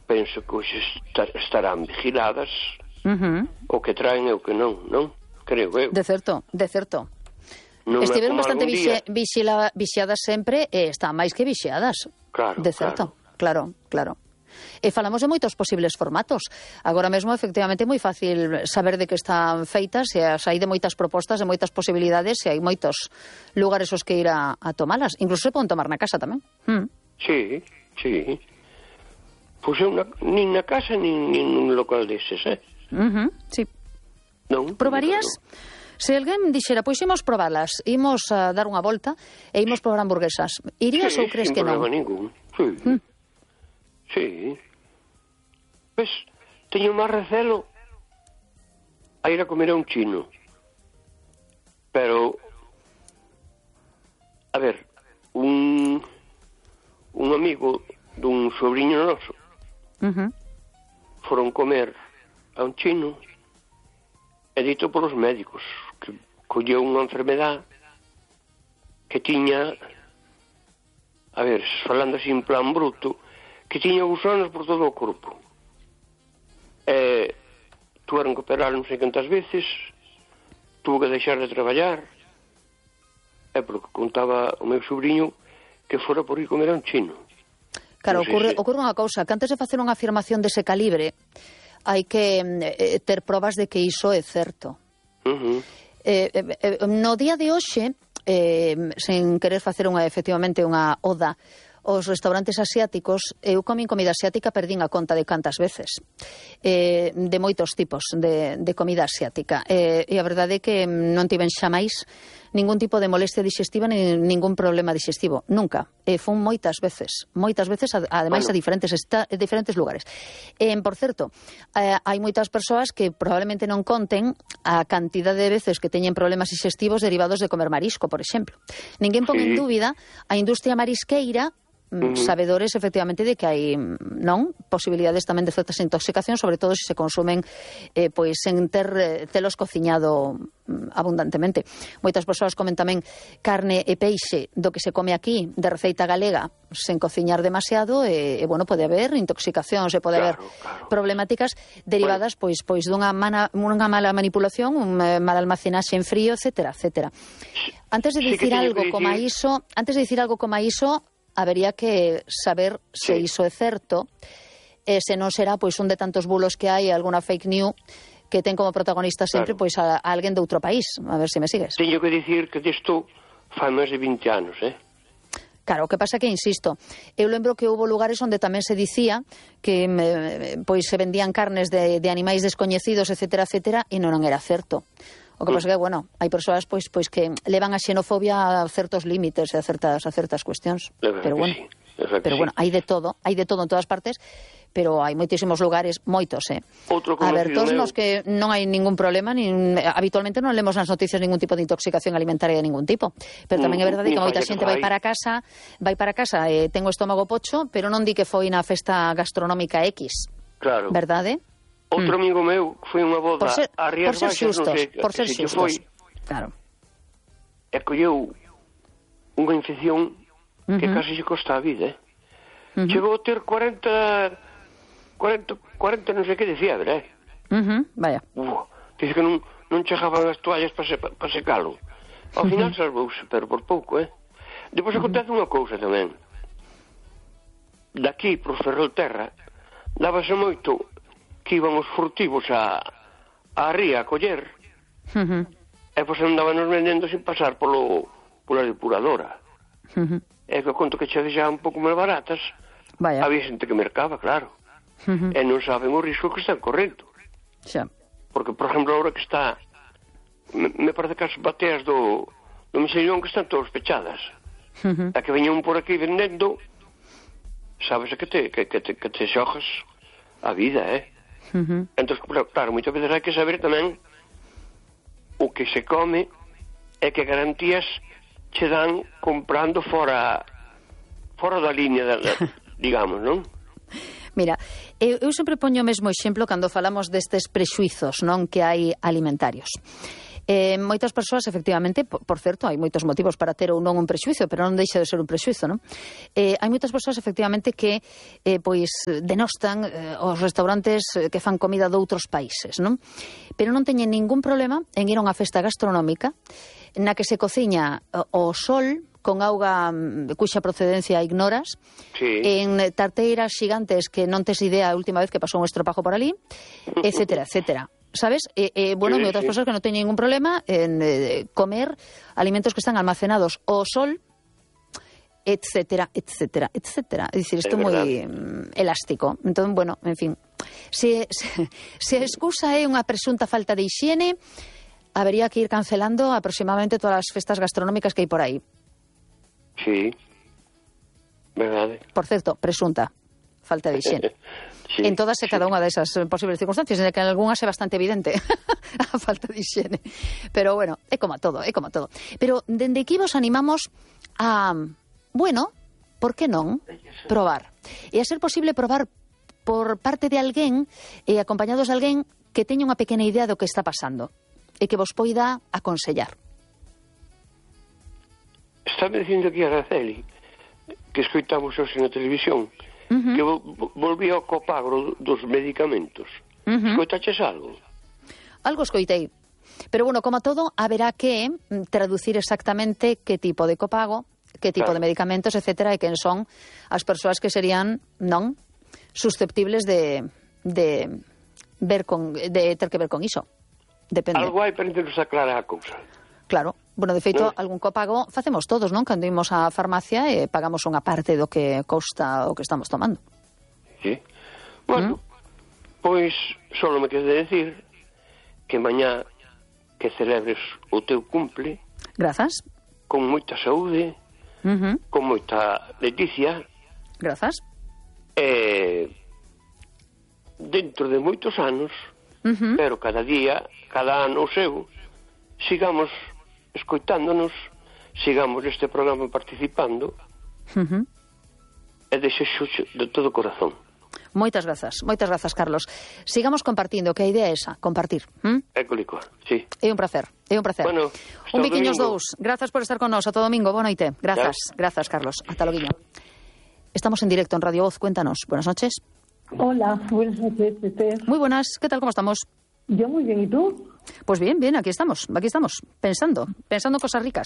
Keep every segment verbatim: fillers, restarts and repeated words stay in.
penso que hoxe estarán vigiladas, uh-huh. o que traen e o que non, non? Creo eu. De certo, de certo. Non Estiveron bastante día... vixila, vixiadas sempre e están máis que vixiadas. Claro, de certo, claro, claro. E falamos de moitos posibles formatos. Agora mesmo, efectivamente, é moi fácil saber de que están feitas, e hai de moitas propostas, de moitas posibilidades, e hai moitos lugares os que ir a, a tomalas. Incluso se poden tomar na casa tamén. Mm. Sí, sí. Pois eu na, nin na casa, nin, nin nun local deses, eh? Uh-huh, sí. Non? Probarías? Non. Se alguén dixera, pois imos probalas, imos a dar unha volta e imos probar hamburguesas, irías sí, ou crees que non? Sí, sin problema ningún. Sí. Mm. Sí. Pues, teño máis recelo a ir a comer a un chino. Pero, a ver, un, un amigo dun sobrinho noso uh-huh. foron comer a un chino e dito polos médicos que colleu unha enfermedad que tiña, a ver, falando así en plan bruto, que tiña gusanos por todo o corpo. E tuveron que operar non sei cantas veces, tuvo que deixar de traballar, é porque contaba o meu sobrinho que fora por ir comer a un chino. Claro, ocurre, se... ocurre unha cousa, que antes de facer unha afirmación dese calibre, hai que eh, ter probas de que iso é certo. Uh-huh. Eh, eh, no día de hoxe, eh, sen querer facer unha, efectivamente, unha oda os restaurantes asiáticos, eu comín comida asiática, perdín a conta de cantas veces, eh, de moitos tipos de, de comida asiática, eh, e a verdade é que non tiven xa máis ningún tipo de molestia digestiva nin ningún problema digestivo, nunca, e fun moitas veces, moitas veces, ademais bueno. a diferentes esta, a diferentes lugares. E, por certo, eh, hai moitas persoas que probablemente non conten a cantidad de veces que teñen problemas digestivos derivados de comer marisco, por exemplo. Ninguén pon sí. en dúbida a industria marisqueira, Uh-huh. sabedores efectivamente de que hai non posibilidades tamén de certas intoxicacións, sobre todo se se consumen eh, pois sen ter eh, telos cociñado mm, abundantemente. Moitas persoas comen tamén carne e peixe do que se come aquí de receita galega sen cociñar demasiado e, e bueno, pode haber intoxicacións e pode claro, haber claro. problemáticas derivadas bueno. pois pois dunha mana, unha mala manipulación, un eh, mal almacenaxe en frío, etcétera, etcétera. Antes de dicir sí algo como iso, antes de dicir algo como iso, habería que saber se sí. iso é certo, e se non será pois un de tantos bulos que hai, alguna fake news que ten como protagonista sempre claro. pois a, a alguén de outro país. A ver se me sigues. Teño que dicir que disto fai máis de vinte anos, eh? Claro, o que pasa que, insisto, eu lembro que houve lugares onde tamén se dicía que eh, pois se vendían carnes de, de animais descoñecidos, etcétera, etcétera, e non era certo. O que pasa que, bueno, hai persoas pois pois que levan a xenofobia a certos límites e a certas a certas cuestións. Pero bueno, sí, pero bueno, hai de todo, hai de todo en todas partes, pero hai moitísimos lugares, moitos, eh. abertos nos que non hai ningún problema, nin, habitualmente non lemos nas noticias ningún tipo de intoxicación alimentaria de ningún tipo. Pero tamén é verdade que moita xente vai para casa, vai para casa e ten o estómago pocho, pero non di que foi na festa gastronómica X. Claro. Verdade? Outro mm. amigo meu foi unha boda ser, a Rías por ser Baixas, xustos, non sei, por ser se xustos. foi, claro. E colleu unha infección uh-huh. que casi se costa a vida, eh? Uh-huh. Chegou a ter cuarenta, cuarenta, cuarenta non sei que de fiebre, eh? Uh-huh. Vaya. Uh, dice que non, non chegaban as toallas para se, pa secalo. Ao uh-huh. final salvouse, pero por pouco, eh? Depois uh-huh. acontece unha cousa tamén. Daqui, por Ferrolterra, dábase moito que iban os furtivos a, a ría a coller uh-huh. e pois andaban vendendo sin pasar polo, pola depuradora uh-huh. e que conto que che deixaban un pouco máis baratas. Vaya. Había xente que mercaba, claro uh-huh. e non saben o risco que están correndo xa. Porque, por exemplo, agora que está me, me parece que as bateas do, do Mexillón que están todas pechadas uh-huh. e que veñan por aquí vendendo, sabes que te, que, que te, que te xojas a vida, eh? Uh-huh. Entón, claro, moitas veces hai que saber tamén o que se come e que garantías che dan comprando fora fora da línea da, da, digamos, non? Mira, eu, eu sempre poño o mesmo exemplo cando falamos destes prexuizos, non, que hai alimentarios. Eh, moitas persoas, efectivamente, por, por certo, hai moitos motivos para ter ou non un prexuizo, pero non deixa de ser un prexuizo, non? Eh, hai moitas persoas, efectivamente, que eh, pois denostan eh, os restaurantes que fan comida de outros países, non? Pero non teñen ningún problema en ir a unha festa gastronómica na que se cociña o sol con auga cuxa procedencia ignoras, sí. en tarteiras xigantes que non tes idea a última vez que pasou un estropajo por ali, etcétera, etcétera. ¿Sabes? Eh, eh, bueno, sí, hay otras sí. personas que no tienen ningún problema en eh, comer alimentos que están almacenados o sol, etcétera, etcétera, etcétera. Es decir, esto es moi um, elástico. Entón, bueno, en fin, se, se, se a excusa é unha presunta falta de higiene, habería que ir cancelando aproximadamente todas as festas gastronómicas que hai por aí. Sí, verdade. Por certo, presunta falta de higiene. Sí, en todas e sí. cada unha desas posibles circunstancias, en que en algunhas é bastante evidente a falta de higiene. Pero bueno, é como a todo, é como a todo. Pero dende aquí vos animamos a, bueno, por que non, probar. E a ser posible probar por parte de alguén e acompañados de alguén que teña unha pequena idea do que está pasando e que vos poida aconsellar. Está me dicindo aquí a Araceli que escoitamos hoxe na televisión, uh-huh. que volvía ao copago dos medicamentos. Uh-huh. Escoitaches algo? Algo escoitei. Pero, bueno, como todo, haberá que traducir exactamente que tipo de copago, que tipo claro. de medicamentos, etcétera, e quen son as persoas que serían, non, susceptibles de, de ver con, de ter que ver con iso. Depende. Algo hai para nos aclarar a cousa. Claro. Bueno, de feito, ¿Eh? algún copago facemos todos, non? Cando imos á farmacia e pagamos unha parte do que costa o que estamos tomando. Sí. Bueno, ¿Mm? pois só me quede decir que mañá que celebres o teu cumple. Grazas. Con moita saúde, uh-huh. con moita leticia. Grazas. E dentro de moitos anos, uh-huh. pero cada día, cada ano o seu, sigamos escoitándonos, sigamos este programa participando, uh-huh. e desexo de todo corazón. Moitas grazas, moitas grazas, Carlos. Sigamos compartindo, que a idea é esa, compartir. ¿Mm? É colicoa, sí. É un placer, é un placer. Bueno, un biquiños dous. Grazas por estar con nos. Ata domingo, boa noite. Grazas, ya. Grazas, Carlos. Ata loguiño. Estamos en directo en Radio Voz. Cuéntanos. Buenas noches. Hola, buenas noches, Esther. Muy buenas. ¿Qué tal? ¿Cómo estamos? Yo muy bien. ¿Y tú? Pues bien, bien. Aquí estamos. Aquí estamos. Pensando. Pensando cosas ricas.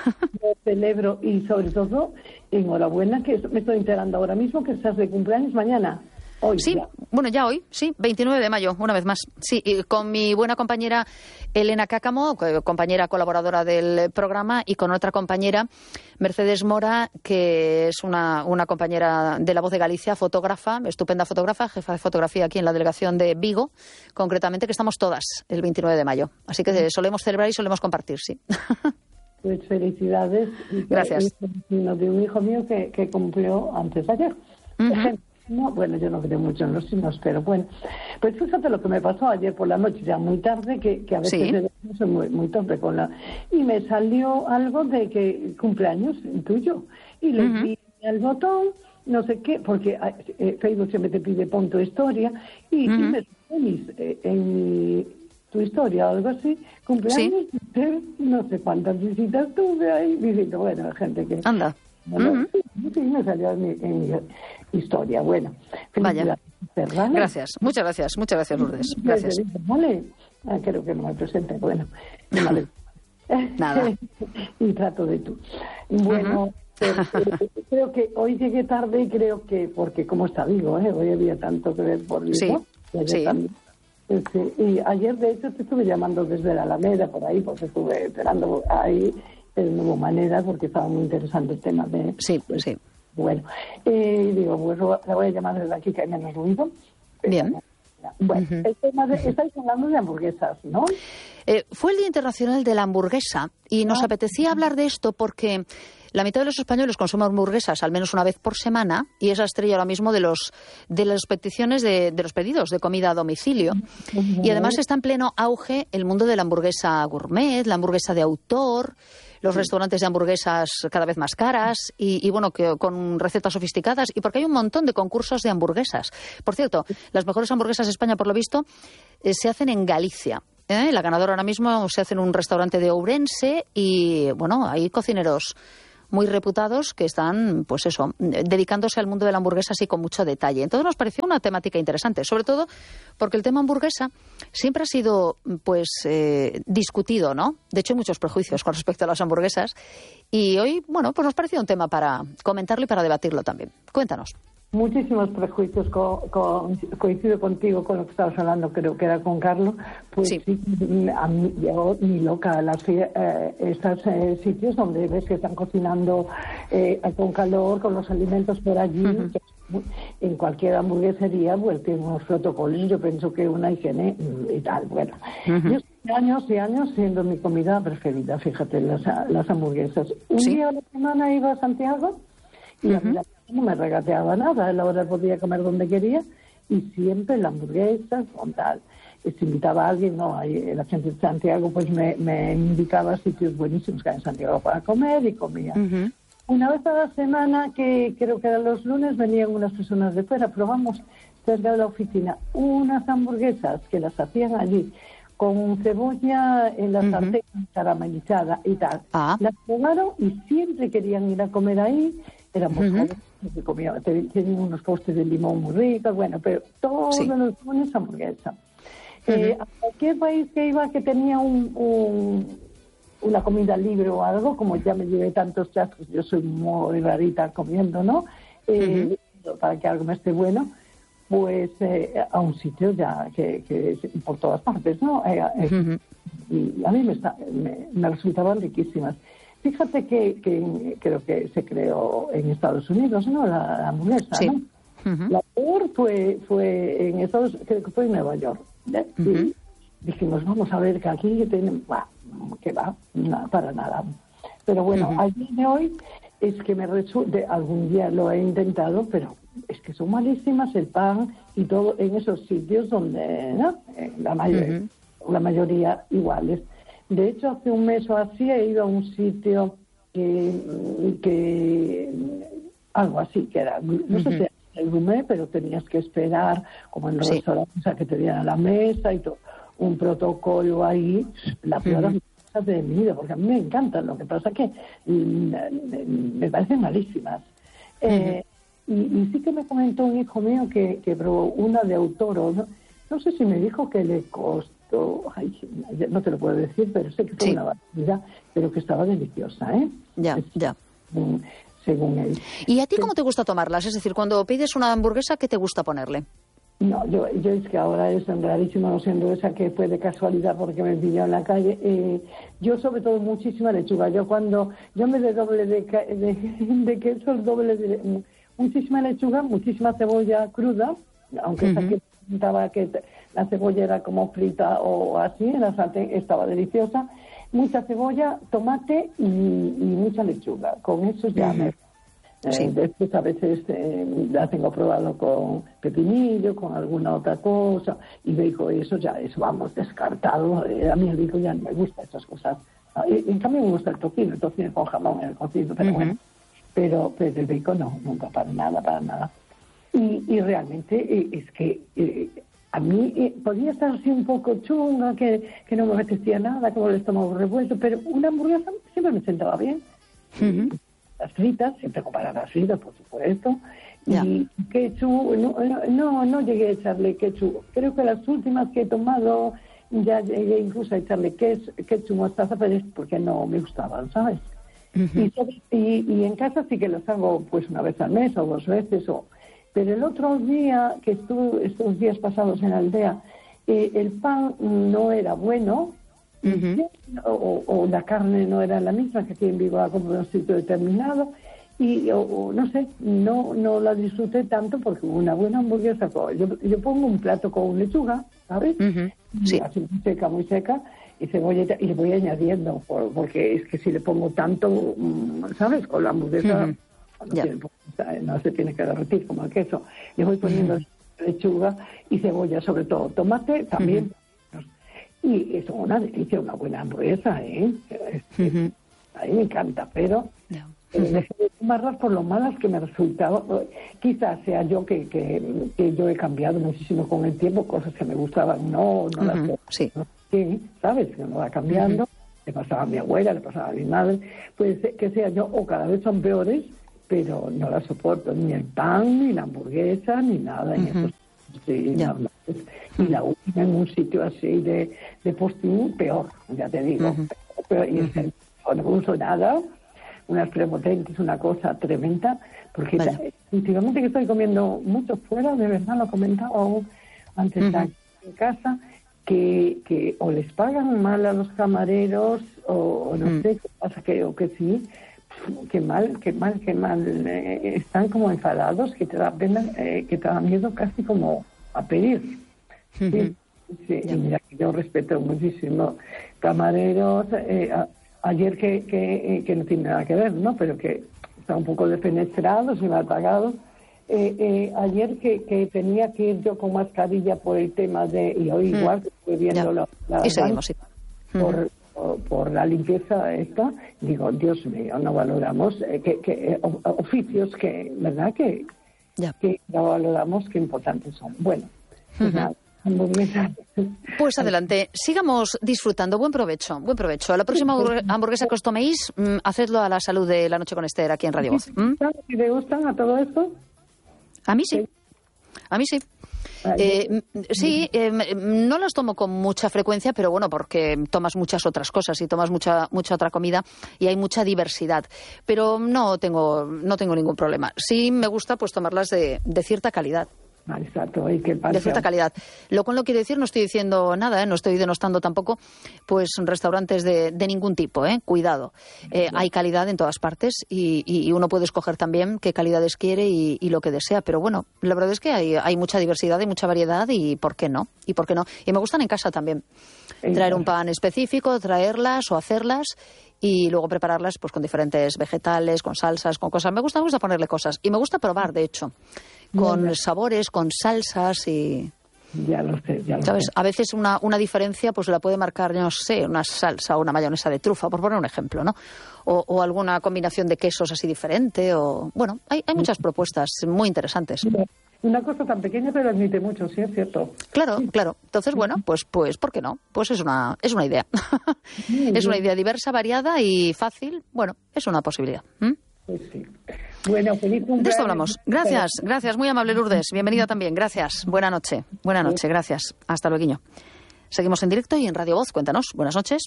Yo celebro y, sobre todo, enhorabuena, que me estoy enterando ahora mismo que estás de cumpleaños mañana. Hoy, sí, ya. Bueno, ya hoy, sí, veintinueve de mayo, una vez más. Sí, y con mi buena compañera Elena Cácamo, compañera colaboradora del programa, y con otra compañera, Mercedes Mora, que es una, una compañera de La Voz de Galicia, fotógrafa, estupenda fotógrafa, jefa de fotografía aquí en la delegación de Vigo, concretamente, que estamos todas el veintinueve de mayo. Así que solemos celebrar y solemos compartir, sí. Pues felicidades. Gracias. De un hijo mío que, que cumplió antes de ayer. Uh-huh. No, bueno, yo no creo mucho en los signos, pero bueno. Pues fíjate lo que me pasó ayer por la noche, ya muy tarde, que, que a veces ¿Sí? soy muy, muy torpe con la... Y me salió algo de que cumpleaños tuyo. Y le uh-huh. di al botón, no sé qué, porque eh, Facebook siempre te pide pon tu historia, y, uh-huh. y me pones eh, en mi, tu historia o algo así, cumpleaños, ¿Sí? no sé cuántas visitas tuve ahí, diciendo, bueno, gente que... Anda. Bueno, uh-huh. sí, sí, me salió en mi, en mi historia. Bueno, vaya. Gracias, muchas gracias, muchas gracias, Lourdes. Gracias. Vale, ah, creo que no me presente. Bueno, vale. Nada. Y trato de tú. Bueno, uh-huh. pero, eh, creo que hoy llegué tarde y creo que, porque como está Vigo, ¿eh? Hoy había tanto que ver por Vigo. Sí, sí. Este, y ayer, de hecho, te estuve llamando desde la Alameda, por ahí, porque estuve esperando ahí. Pero no hubo manera porque estaba muy interesante el tema de... Sí, pues sí. Bueno, eh, digo, pues la voy a llamar desde aquí que hay menos ruido. Bien. Bueno, uh-huh. el tema de... Estáis hablando de hamburguesas, ¿no? Eh, fue el Día Internacional de la Hamburguesa y nos ah. apetecía hablar de esto porque la mitad de los españoles consumen hamburguesas al menos una vez por semana y esa estrella ahora mismo de los de las peticiones de, de los pedidos de comida a domicilio. Uh-huh. Y además está en pleno auge el mundo de la hamburguesa gourmet, la hamburguesa de autor, los restaurantes de hamburguesas cada vez más caras y, y bueno, que con recetas sofisticadas y porque hay un montón de concursos de hamburguesas. Por cierto, las mejores hamburguesas de España, por lo visto, eh, se hacen en Galicia. ¿eh? La ganadora ahora mismo se hace en un restaurante de Ourense y, bueno, hay cocineros muy reputados que están, pues eso, dedicándose al mundo de la hamburguesa así con mucho detalle. Entonces nos pareció una temática interesante, sobre todo porque el tema hamburguesa siempre ha sido, pues, eh, discutido, ¿no? De hecho, hay muchos prejuicios con respecto a las hamburguesas y hoy, bueno, pues nos pareció un tema para comentarlo y para debatirlo también. Cuéntanos. Muchísimos prejuicios, co, co, coincido contigo con lo que estabas hablando, creo que era con Carlos, pues sí, sí a mí, yo ni loca, las, eh, estos eh, sitios donde ves que están cocinando eh, con calor, con los alimentos por allí, uh-huh. En cualquier hamburguesería pues tiene unos protocolos, yo pienso que una higiene y tal, bueno. Uh-huh. Yo estoy años y años siendo mi comida preferida, fíjate, las, las hamburguesas. Un ¿Sí? día a la semana iba a Santiago y uh-huh. a mí la no me regateaba nada, a la hora podía comer donde quería y siempre la hamburguesa con tal. Y si invitaba a alguien, no, la gente de Santiago pues me, me indicaba sitios buenísimos que hay en Santiago para comer y comía. Uh-huh. Una vez a la semana, que creo que eran los lunes, venían unas personas de fuera, probamos cerca de la oficina unas hamburguesas que las hacían allí con cebolla en la uh-huh. sartén caramelizada y tal. Ah. Las probaron y siempre querían ir a comer ahí. Éramos uh-huh. jóvenes, que comían, tenían unos postres de limón muy ricos, bueno, pero todos sí. los lunes hamburguesa. Uh-huh. Eh, a cualquier país que iba que tenía un, un, una comida libre o algo, como ya me llevé tantos chascos, yo soy muy rarita comiendo, ¿no? Eh, uh-huh. Para que algo me esté bueno, pues eh, a un sitio ya que, que por todas partes, ¿no? Eh, eh, uh-huh. Y a mí me, está, me, me resultaban riquísimas. Fíjate que, que creo que se creó en Estados Unidos, ¿no? La, la hamburguesa, sí. ¿no? Uh-huh. La peor fue, fue en Estados creo que fue en Nueva York. ¿eh? Uh-huh. Y dijimos, vamos a ver que aquí tenemos, bah, que va, no, para nada. Pero bueno, uh-huh. al día de hoy es que me resulta, algún día lo he intentado, pero es que son malísimas el pan y todo en esos sitios donde, ¿no? La mayoría, uh-huh. la mayoría iguales. De hecho, hace un mes o así he ido a un sitio que, que algo así, que era, no uh-huh. sé si era el gourmet, pero tenías que esperar, como en los sí. restaurantes, a que te dieran la mesa y todo, un protocolo ahí, la peor uh-huh. de mi vida, porque a mí me encantan, lo que pasa que mm, me parecen malísimas. Uh-huh. Eh, y, y sí que me comentó un hijo mío que, que probó una de Autoro, ¿no? No sé si me dijo que le costó, ay, no te lo puedo decir, pero sé que fue sí. una barbaridad, pero que estaba deliciosa, ¿eh? Ya, es, ya. Según, según él. ¿Y a ti cómo te gusta tomarlas? Es decir, cuando pides una hamburguesa, ¿qué te gusta ponerle? No, yo, yo es que ahora es rarísimo, no siendo esa que fue de casualidad porque me pilló en la calle. Eh, yo sobre todo muchísima lechuga. Yo cuando, yo me de doble de, de, de queso, doble de, muchísima lechuga, muchísima cebolla cruda, aunque uh-huh. esa que pintaba que la cebolla era como frita o así, en la sartén estaba deliciosa. Mucha cebolla, tomate y, y mucha lechuga. Con eso ya uh-huh. me... Eh, sí. Después a veces eh, la tengo probado con pepinillo, con alguna otra cosa, y me dijo, eso ya es, vamos, descartado. Eh, a mí el bico ya no me gusta esas cosas. Ah, y, en cambio me gusta el tocino, el tocino con jamón en el cocido, pero uh-huh. bueno. Pero, pero el bico no, nunca, para nada, para nada. Y, y realmente eh, es que eh, a mí eh, podía estar así un poco chunga, que, que no me apetecía nada, como el estómago revuelto, pero una hamburguesa siempre me sentaba bien. Uh-huh. Las fritas, siempre comparar las fritas, por supuesto, yeah. y ketchup, no, no, no llegué a echarle ketchup. Creo que las últimas que he tomado ya llegué incluso a echarle ketchup, mostaza, pero es porque no me gustaban, ¿sabes? Uh-huh. y, y, y en casa sí que los hago pues una vez al mes o dos veces, o pero el otro día que estuve, estos días pasados en la aldea, eh, el pan no era bueno. Uh-huh. O, o la carne no era la misma que aquí en Vigo, como en un sitio determinado, y o, o, no sé, no no la disfruté tanto porque una buena hamburguesa, yo, yo pongo un plato con lechuga, ¿sabes? Uh-huh. Sí. Así muy seca, muy seca, y cebolla, y le voy añadiendo, por, porque es que si le pongo tanto, ¿sabes? Con la hamburguesa uh-huh. no, yeah. tiene, no se tiene que derretir como el queso, le voy poniendo uh-huh. lechuga y cebolla, sobre todo tomate también. Uh-huh. Y es una delicia, una buena hamburguesa, ¿eh? Es, uh-huh. A mí me encanta, pero... Yeah. Eh, dejé de tomarlas por lo malas que me resultaban. Quizás sea yo que, que, que yo he cambiado muchísimo con el tiempo, cosas que me gustaban, no, no uh-huh, las sí. no, sí, ¿sabes? Que uno va cambiando, uh-huh. le pasaba a mi abuela, le pasaba a mi madre, pues que sea yo, o cada vez son peores, pero no las soporto, ni el pan, ni la hamburguesa, ni nada. Uh-huh. En estos, sí, yeah. Y la última en un sitio así de, de postín, peor, ya te digo. Uh-huh. Pero, y uh-huh. es, no uso nada, unas prepotentes, una cosa tremenda, porque vale. últimamente que estoy comiendo mucho fuera, de verdad lo comentaba antes uh-huh. de en casa, que, que o les pagan mal a los camareros, o, o no uh-huh. sé qué pasa, que, o que sí, qué mal, qué mal, qué mal, eh, están como enfadados, que te da pena, eh, que te da miedo casi como a pedir. Uh-huh. Sí, sí, y mira que yo respeto muchísimo camareros, eh, a, ayer que, que, que no tiene nada que ver, ¿no? Pero que está un poco defenestrado, se me ha apagado. Eh, eh, ayer que, que tenía que ir yo con mascarilla por el tema de... Y hoy mm. igual que estoy viendo la, la, y seguimos, sí. por, por, por la limpieza esta, digo, Dios mío, no valoramos eh, que, que eh, oficios que, ¿verdad? Que, que no valoramos, qué importantes son. Bueno, pues uh-huh. nada. Pues adelante, sigamos disfrutando. Buen provecho, buen provecho. La próxima hamburguesa que os toméis, mmm, hacedlo a la salud de La Noche con Esther aquí en Radio Voz. ¿Mm? ¿Te gustan a todo esto? A mí sí, a mí sí. Eh, sí, eh, no las tomo con mucha frecuencia, pero bueno, porque tomas muchas otras cosas y tomas mucha mucha otra comida y hay mucha diversidad. Pero no tengo no tengo ningún problema. Sí me gusta pues tomarlas de, de cierta calidad. Exacto, y que de cierta calidad. Lo cual no quiere decir, no estoy diciendo nada, ¿eh? No estoy denostando tampoco, pues restaurantes de, de ningún tipo, ¿eh? Cuidado. Eh, hay calidad en todas partes y, y uno puede escoger también qué calidades quiere y, y lo que desea. Pero bueno, la verdad es que hay, hay mucha diversidad y mucha variedad y ¿por qué no? Y por qué no. Y me gustan en casa también. Traer un pan específico, traerlas o hacerlas y luego prepararlas pues con diferentes vegetales, con salsas, con cosas. Me gusta, me gusta ponerle cosas y me gusta probar, de hecho, con ya, sabores, con salsas y... Ya lo sé, ya lo ¿sabes? sé. A veces una, una diferencia pues la puede marcar, no sé, una salsa o una mayonesa de trufa, por poner un ejemplo, ¿no? O, o alguna combinación de quesos así diferente o... Bueno, hay, hay muchas propuestas muy interesantes. Una cosa tan pequeña pero admite mucho, sí, es cierto. Claro, claro. Entonces, bueno, pues, pues, ¿por qué no? Pues es una, es una idea. Es una idea diversa, variada y fácil. Bueno, es una posibilidad. ¿Mm? Pues sí. Bueno, feliz cumpleaños. De esto hablamos. Gracias, gracias. Muy amable, Lourdes. Bienvenida también. Gracias. Buena noche. Buena noche, gracias. Hasta luego. Seguimos en directo y en Radio Voz. Cuéntanos. Buenas noches.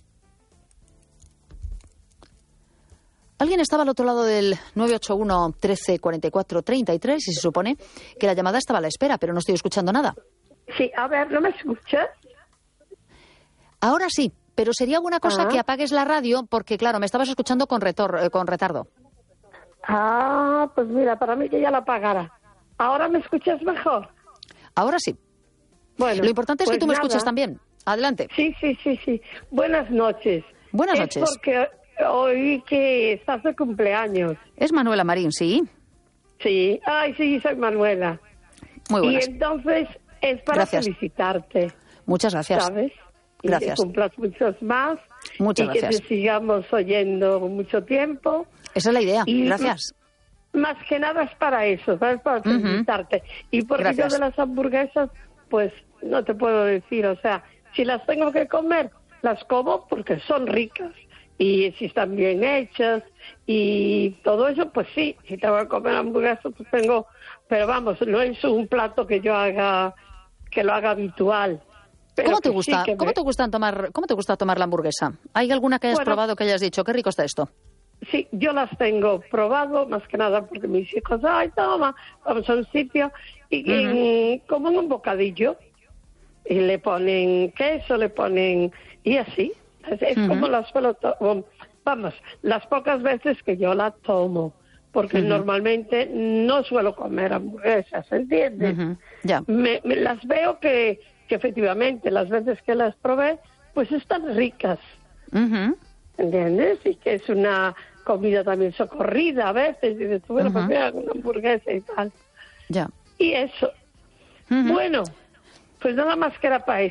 Alguien estaba al otro lado del nueve ocho uno, trece, cuarenta y cuatro, treinta y tres y se supone que la llamada estaba a la espera, pero no estoy escuchando nada. Sí, a ver, ¿no me escuchas? Ahora sí, pero sería alguna cosa ah. que apagues la radio porque, claro, me estabas escuchando con, retor eh, con retardo. Ah, pues mira, para mí que ya la apagara. ¿Ahora me escuchas mejor? Ahora sí. Bueno, lo importante es pues que tú me nada. escuches también. Adelante. Sí, sí, sí, sí. Buenas noches. Buenas es noches. Porque oí que estás de cumpleaños. Es Manuela Marín, ¿sí? Sí. Ay, sí, soy Manuela. Muy buenas. Y entonces es para gracias. felicitarte. Muchas gracias. ¿Sabes? Y gracias. que cumplas muchos más. Muchas y gracias. Y que te sigamos oyendo mucho tiempo. Esa es la idea. Y gracias. Más que nada es para eso, ¿sabes? Para felicitarte. Uh-huh. Y porque gracias. yo de las hamburguesas, pues no te puedo decir, o sea, si las tengo que comer, las como porque son ricas. Y si están bien hechas y todo eso, pues sí, si tengo que comer hamburguesas, pues tengo, pero vamos, no es un plato que yo haga, que lo haga habitual. Pero ¿Cómo te gusta? Sí ¿Cómo me... te gusta tomar? ¿Cómo te gusta tomar la hamburguesa? ¿Hay alguna que hayas bueno, probado que hayas dicho qué rico está esto? Sí, yo las tengo probado, más que nada porque mis hijos, ay, toma, vamos a un sitio y, uh-huh. y comen un bocadillo y le ponen queso, le ponen y así. Es, es uh-huh. como las suelo to- vamos, las pocas veces que yo la tomo, porque uh-huh. normalmente no suelo comer hamburguesas, ¿entiendes? Uh-huh. Ya. Me, me las veo que, que efectivamente las veces que las probé, pues están ricas, uh-huh. ¿entiendes? Y que es una comida también socorrida a veces, y dices, bueno, uh-huh. pues mira, una hamburguesa y tal. Ya. Y eso. Uh-huh. Bueno, pues nada más que era para eso.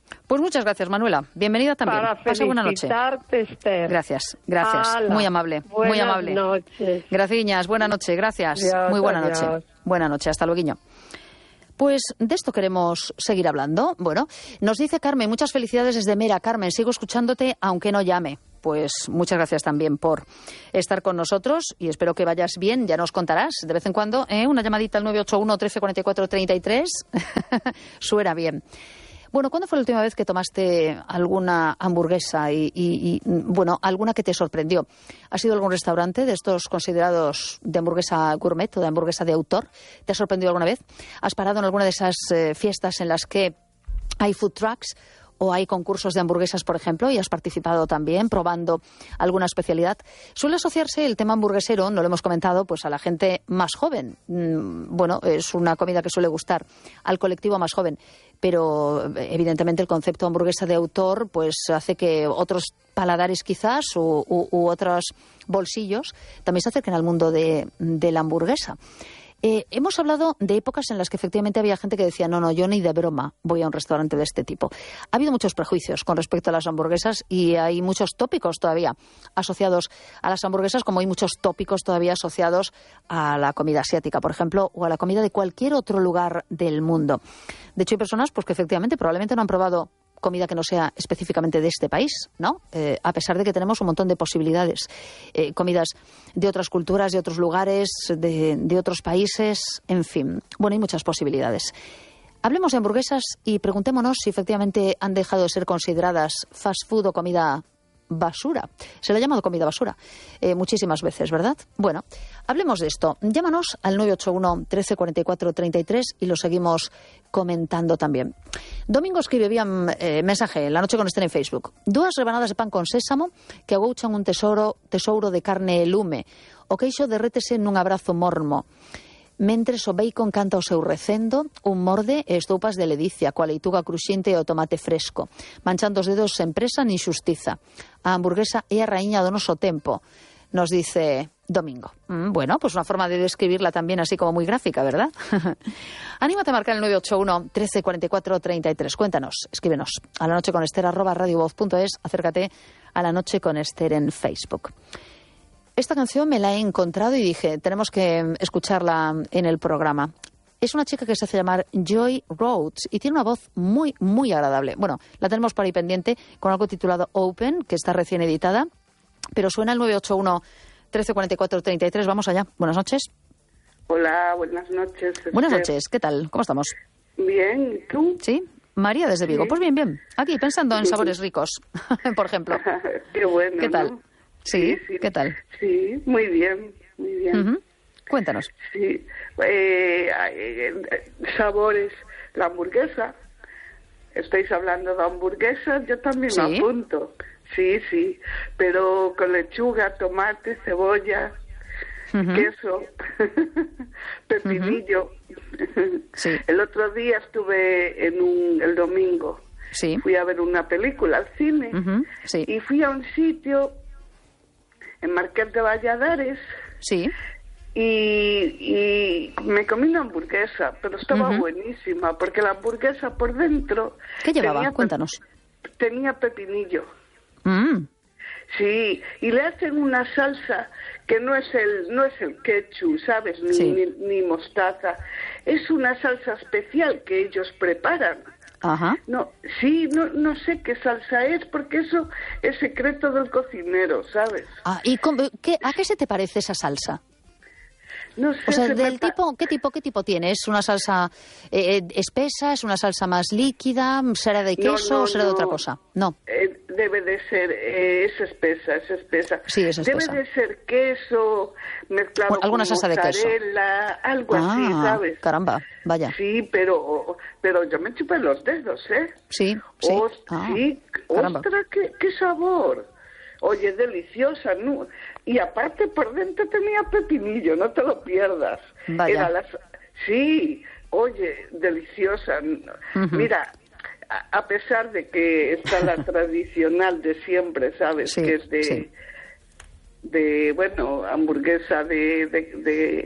Pues muchas gracias, Manuela. Bienvenida también. Para Pasa buena noche. Esther. Gracias, gracias. Ala. Muy amable, Buenas muy amable. noches. Graciñas, buena noche, gracias. Adiós, muy buena adiós. noche. Buena noche, hasta luego. Pues de esto queremos seguir hablando. Bueno, nos dice Carmen, muchas felicidades desde Mera. Carmen, sigo escuchándote aunque no llame. Pues muchas gracias también por estar con nosotros y espero que vayas bien. Ya nos contarás de vez en cuando, ¿eh? Una llamadita al nueve ocho uno, trece, cuarenta y cuatro, treinta y tres. Suena bien. Bueno, ¿cuándo fue la última vez que tomaste alguna hamburguesa y, y, y, bueno, alguna que te sorprendió? ¿Has ido a algún restaurante de estos considerados de hamburguesa gourmet o de hamburguesa de autor? ¿Te ha sorprendido alguna vez? ¿Has parado en alguna de esas eh, fiestas en las que hay food trucks o hay concursos de hamburguesas, por ejemplo, y has participado también probando alguna especialidad? Suele asociarse el tema hamburguesero, no lo hemos comentado, pues a la gente más joven. Bueno, es una comida que suele gustar al colectivo más joven, pero evidentemente el concepto hamburguesa de autor pues hace que otros paladares quizás u, u, u otros bolsillos también se acerquen al mundo de, de la hamburguesa. Eh, hemos hablado de épocas en las que efectivamente había gente que decía no, no, yo ni de broma voy a un restaurante de este tipo. Ha habido muchos prejuicios con respecto a las hamburguesas y hay muchos tópicos todavía asociados a las hamburguesas, como hay muchos tópicos todavía asociados a la comida asiática, por ejemplo, o a la comida de cualquier otro lugar del mundo. De hecho, hay personas pues que efectivamente probablemente no han probado comida que no sea específicamente de este país, ¿no? Eh, a pesar de que tenemos un montón de posibilidades. Eh, comidas de otras culturas, de otros lugares, de, de otros países, en fin. Bueno, hay muchas posibilidades. Hablemos de hamburguesas y preguntémonos si efectivamente han dejado de ser consideradas fast food o comida basura. Se le ha llamado comida basura eh, muchísimas veces, ¿verdad? Bueno, hablemos de esto. Llámanos al nueve ocho uno, trece, cuarenta y cuatro, treinta y tres y lo seguimos comentando también. Domingo escribe vía eh, mensaje, la noche con Esther en Facebook. Dúas rebanadas de pan con sésamo que agouchan un tesoro tesouro de carne e lume. O queixo derrétese nun abrazo mormo. Mentres o bacon canta o seu recendo, un morde e estoupas de ledicia, coa leituga cruxente e o tomate fresco, manchando os dedos sen presa ni xustiza. A hamburguesa é a raíña do noso tempo, nos dice Domingo. Mm, bueno, pues una forma de describirla también así como muy gráfica, ¿verdad? Anímate a marcar el nueve ocho uno, trece, cuarenta y cuatro, treinta y tres. Cuéntanos, escríbenos a la noche con Esther arroba radiovoz punto es, acércate a La Noche con Esther en Facebook. Esta canción me la he encontrado y dije, tenemos que escucharla en el programa. Es una chica que se hace llamar Joy Rhodes y tiene una voz muy, muy agradable. Bueno, la tenemos por ahí pendiente con algo titulado Open, que está recién editada, pero suena el nueve ocho uno, trece, cuarenta y cuatro, treinta y tres. Vamos allá. Buenas noches. Hola, buenas noches. Esther. Buenas noches. ¿Qué tal? ¿Cómo estamos? Bien, ¿y tú? Sí. María desde Vigo. Sí. Pues bien, bien. Aquí pensando en sabores ricos, por ejemplo. Qué bueno, ¿Qué tal? ¿no? Sí, Sí, sí. ¿qué tal? Sí, muy bien, muy bien. Uh-huh. Cuéntanos. Sí, eh, eh, sabores, la hamburguesa. Estáis hablando de hamburguesas, yo también ¿Sí? me apunto. Sí, sí, pero con lechuga, tomate, cebolla, uh-huh. queso, pepinillo. Uh-huh. Sí. El otro día estuve en un, el domingo, sí. fui a ver una película al cine uh-huh. sí. y fui a un sitio en Marqués de Valladares. Sí. Y, y me comí una hamburguesa, pero estaba uh-huh. buenísima, porque la hamburguesa por dentro... ¿Qué llevaba? Tenía Cuéntanos. Pe- tenía pepinillo. Mm. Sí, y le hacen una salsa que no es el no es el ketchup, ¿sabes? Ni, Sí. ni, ni mostaza. Es una salsa especial que ellos preparan. Ajá. No, sí, no, no sé qué salsa es, porque eso es secreto del cocinero, ¿sabes? Ah, ¿y cómo- qué, a qué se te parece esa salsa? No sé. O sea, se me del pa- tipo, ¿qué tipo, qué tipo tiene? ¿Es una salsa eh, espesa? ¿Es una salsa más líquida? ¿Será de No, queso no, o será de no. otra cosa? No. Eh, debe de ser, eh, es espesa, es espesa. Sí, es espesa. Debe de ser queso mezclado Bueno, alguna con salsa de queso. mozzarella, algo Ah, así, ¿sabes? caramba, vaya. Sí, pero pero yo me chupé los dedos, ¿eh? Sí, sí. Ost- Ah, sí, caramba. ostras, qué, qué sabor. Oye, deliciosa, ¿no? Y aparte por dentro tenía pepinillo, no te lo pierdas. Vaya. Era la... Sí, oye, deliciosa. Ujú. Mira, a, a pesar de que está la tradicional de siempre, ¿sabes? Sí, que es de, sí. de, bueno, hamburguesa de, de, de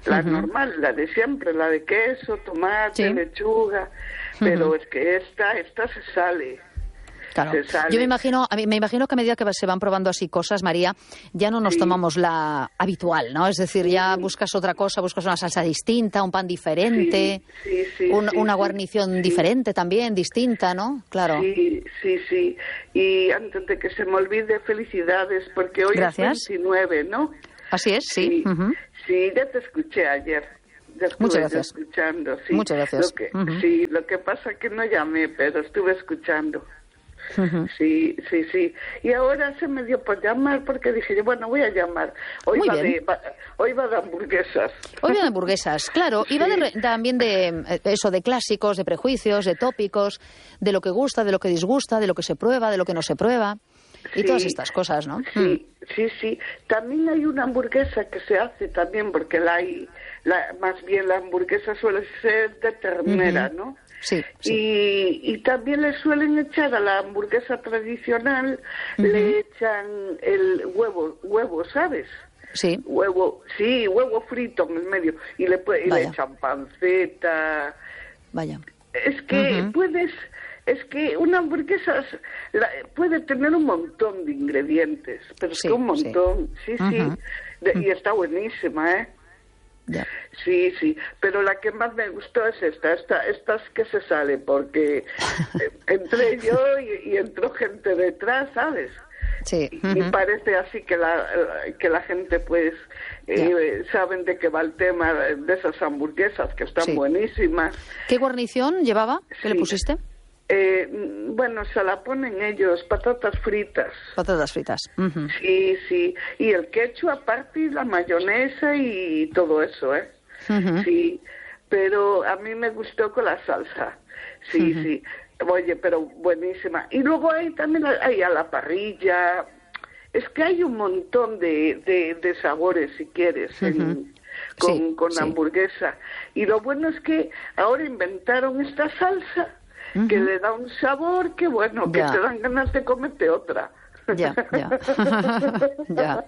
la uh-huh. normal, la de siempre, la de queso, tomate, sí. lechuga, pero uh-huh. es que esta, esta se sale. Claro. Yo me imagino, me imagino que a medida que se van probando así cosas, María, ya no nos sí. tomamos la habitual, ¿no? Es decir, ya buscas otra cosa, buscas una salsa distinta, un pan diferente, sí, sí, sí, un, sí, una sí, guarnición sí. diferente también, distinta, ¿no? Claro. Sí, sí, sí. Y antes de que se me olvide, felicidades, porque hoy Gracias. es veintinueve, ¿no? Así es, sí. Sí, uh-huh. sí, ya te escuché ayer. Ya estuve Muchas gracias. escuchando, sí. Muchas gracias. Lo que, uh-huh. Sí, lo que pasa es que no llamé, pero estuve escuchando. Uh-huh. Sí, sí, sí. Y ahora se me dio por llamar porque dije yo, bueno, voy a llamar. Hoy, va de, va, hoy va de hamburguesas. Hoy va de hamburguesas, claro. Y sí. va de, también de eso, de clásicos, de prejuicios, de tópicos, de lo que gusta, de lo que disgusta, de lo que se prueba, de lo que no se prueba. Y sí, todas estas cosas, ¿no? Sí, mm. sí, sí. También hay una hamburguesa que se hace también, porque la hay, la, más bien la hamburguesa suele ser de ternera, uh-huh. ¿no? Sí, sí. Y, y también le suelen echar a la hamburguesa tradicional, uh-huh. le echan el huevo, huevo, ¿sabes? Sí. Huevo, sí, huevo frito en el medio. Y le, y le echan panceta. Vaya. Es que uh-huh. puedes... Es que una hamburguesa la, puede tener un montón de ingredientes, pero sí, es que un montón, sí, sí, uh-huh. sí. De, y está buenísima, ¿eh? Yeah. Sí, sí, pero la que más me gustó es esta, esta estas que se sale, porque entré yo y, y entró gente detrás, ¿sabes? Sí. Uh-huh. Y parece así que la que la gente pues yeah. eh, saben de qué va el tema de esas hamburguesas que están sí. buenísimas. ¿Qué guarnición llevaba? ¿Qué sí. le pusiste? Eh, bueno, se la ponen ellos, patatas fritas. Patatas fritas. Uh-huh. Sí, sí. Y el ketchup aparte y la mayonesa y todo eso, ¿eh? Uh-huh. Sí. Pero a mí me gustó con la salsa. Sí, uh-huh. sí. Oye, pero buenísima. Y luego hay también hay a la parrilla. Es que hay un montón de, de, de sabores, si quieres, uh-huh. en, con, sí, con sí. hamburguesa. Y lo bueno es que ahora inventaron esta salsa Uh-huh. que le da un sabor que bueno, que ya. te dan ganas de comerte otra. Ya, ya. ya.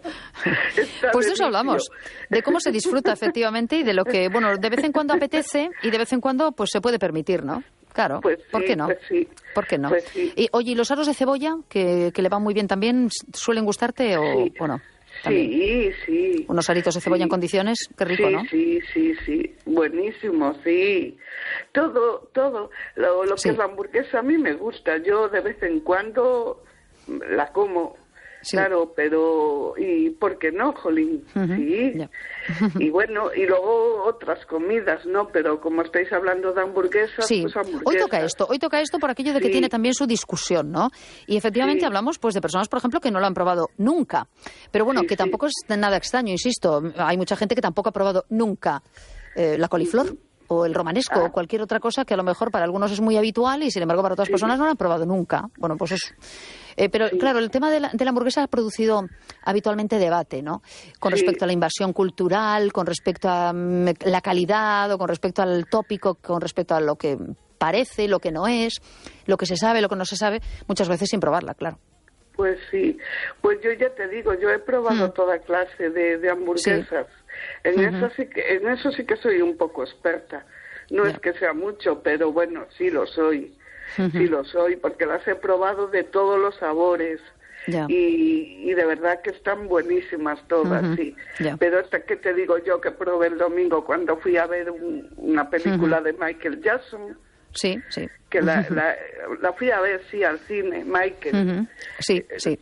Pues de eso hablamos, de cómo se disfruta efectivamente y de lo que, bueno, de vez en cuando apetece y de vez en cuando pues se puede permitir, ¿no? Claro, pues ¿por sí, qué no? Pues sí. ¿Por qué no? Pues sí. Y oye, ¿y los aros de cebolla, que, que le van muy bien también, suelen gustarte o, sí. o no? También. Sí, sí. Unos aritos de cebolla sí. en condiciones, qué rico, sí, ¿no? Sí, sí, sí, buenísimo, sí. Todo, todo, lo, lo sí. que es la hamburguesa a mí me gusta. Yo de vez en cuando la como, sí. claro, pero ¿y por qué no, jolín? Uh-huh. Sí. Yeah. Y bueno, y luego otras comidas, ¿no? Pero como estáis hablando de hamburguesas, sí. pues hamburguesas. Hoy toca esto, hoy toca esto por aquello de que sí. tiene también su discusión, ¿no? Y efectivamente sí. hablamos pues de personas, por ejemplo, que no lo han probado nunca. Pero bueno, sí, que sí. tampoco es nada extraño, insisto. Hay mucha gente que tampoco ha probado nunca eh, la coliflor. Uh-huh. O el romanesco, ah. o cualquier otra cosa que a lo mejor para algunos es muy habitual y sin embargo para otras sí. personas no lo han probado nunca. Bueno, pues eso. Eh, pero sí. claro, el tema de la, de la hamburguesa ha producido habitualmente debate, ¿no? Con sí. respecto a la invasión cultural, con respecto a um, la calidad o con respecto al tópico, con respecto a lo que parece, lo que no es, lo que se sabe, lo que no se sabe, muchas veces sin probarla, claro. Pues sí, pues yo ya te digo, yo he probado mm. toda clase de, de hamburguesas. Sí. En, uh-huh. eso sí que, en eso sí que soy un poco experta. No yeah. es que sea mucho, pero bueno, sí lo soy. Uh-huh. Sí lo soy, porque las he probado de todos los sabores. Yeah. Y, y de verdad que están buenísimas todas, uh-huh. sí. Yeah. Pero esta que te digo yo que probé el domingo cuando fui a ver un, una película uh-huh. de Michael Jackson. Sí, sí. Que la, uh-huh. la, la fui a ver, sí, al cine, Michael. Uh-huh. Sí, sí.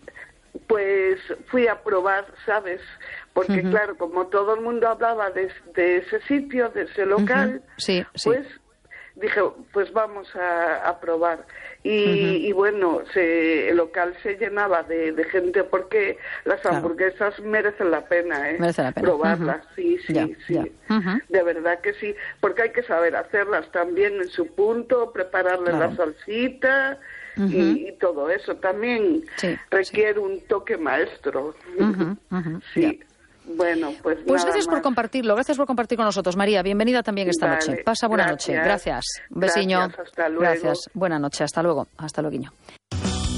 Pues fui a probar, ¿sabes? Porque uh-huh. claro, como todo el mundo hablaba de, de ese sitio, de ese local, uh-huh. sí, sí. pues dije, pues vamos a, a probar. Y, uh-huh. y bueno, se, el local se llenaba de, de gente porque las claro. hamburguesas merecen la pena, ¿eh? Merece la pena. Probarlas, uh-huh. sí, sí, ya, sí. Ya. Uh-huh. De verdad que sí, porque hay que saber hacerlas también en su punto, prepararle claro. la salsita... Uh-huh. y, y todo eso también sí, requiere sí. un toque maestro. Uh-huh, uh-huh, sí. Yeah. Bueno, pues Pues nada gracias más. por compartirlo, gracias por compartir con nosotros, María. Bienvenida también esta Vale, noche. Pasa buena gracias. noche. Gracias. Un besiño. Gracias, hasta luego. Gracias. Buena noche. Hasta luego. Hasta luego.